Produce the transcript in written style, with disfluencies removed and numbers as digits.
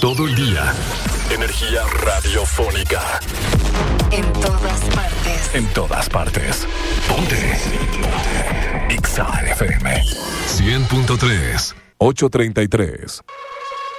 todo el día. Energía radiofónica. En todas partes. En todas partes. Ponte. Exa FM 100.3. 8:33.